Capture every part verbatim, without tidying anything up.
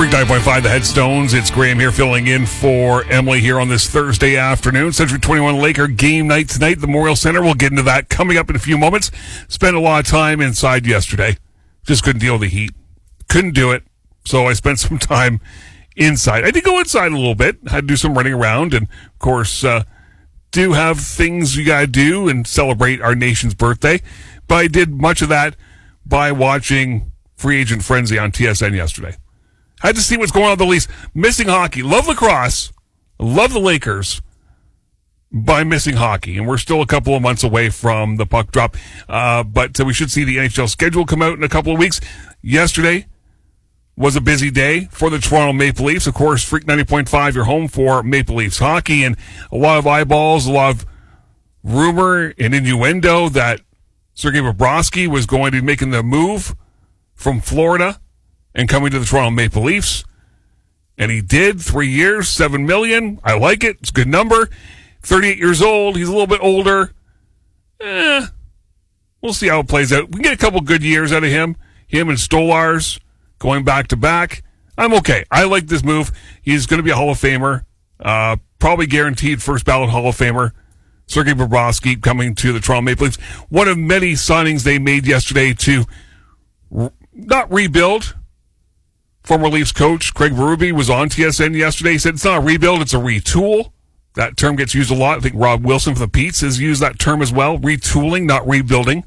Freak nine point five, the Headstones. It's Graham here filling in for Emily here on this Thursday afternoon. Century twenty-one Laker game night tonight at the Memorial Center. We'll get into that coming up in a few moments. Spent a lot of time inside yesterday. Just couldn't deal with the heat. Couldn't do it. So I spent some time inside. I did go inside a little bit. Had to do some running around. And, of course, uh, do have things you got to do and celebrate our nation's birthday. But I did much of that by watching Free Agent Frenzy on T S N yesterday. I had to see what's going on with the Leafs. Missing hockey. Love lacrosse. Love the Lakers. By missing hockey. And we're still a couple of months away from the puck drop. Uh, but uh, we should see the N H L schedule come out in a couple of weeks. Yesterday was a busy day for the Toronto Maple Leafs. Of course, Freak ninety point five, your home for Maple Leafs hockey. And a lot of eyeballs, a lot of rumor and innuendo that Sergei Bobrovsky was going to be making the move from Florida and coming to the Toronto Maple Leafs. And he did. Three years, seven million. I like it. It's a good number. thirty-eight years old. He's a little bit older. Eh, we'll see how it plays out. We can get a couple good years out of him. Him and Stolars going back to back. I'm okay. I like this move. He's going to be a Hall of Famer. Uh, probably guaranteed first ballot Hall of Famer. Sergei Bobrovsky coming to the Toronto Maple Leafs. One of many signings they made yesterday to re- not rebuild. Former Leafs coach Craig Berube was on T S N yesterday. He said it's not a rebuild, it's a retool. That term gets used a lot. I think Rob Wilson from the Peets has used that term as well. Retooling, not rebuilding.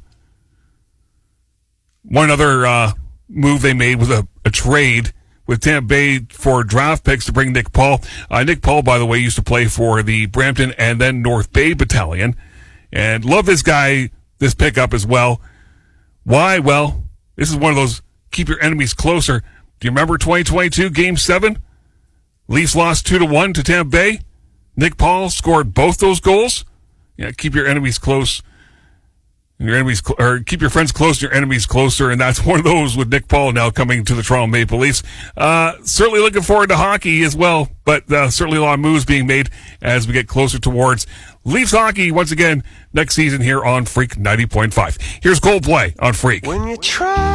One other uh, move they made was a, a trade with Tampa Bay for draft picks to bring Nick Paul. Uh, Nick Paul, by the way, used to play for the Brampton and then North Bay Battalion. And love this guy, this pickup as well. Why? Well, this is one of those keep your enemies closer. Do you remember twenty twenty-two Game seven? Leafs lost two to one to Tampa Bay. Nick Paul scored both those goals. Yeah, keep your enemies close. Your enemies, cl- or keep your friends close, your enemies closer, and that's one of those with Nick Paul now coming to the Toronto Maple Leafs. Uh, certainly looking forward to hockey as well, but uh, certainly a lot of moves being made as we get closer towards Leafs hockey once again next season here on Freak ninety point five. Here's Coldplay on Freak. When you try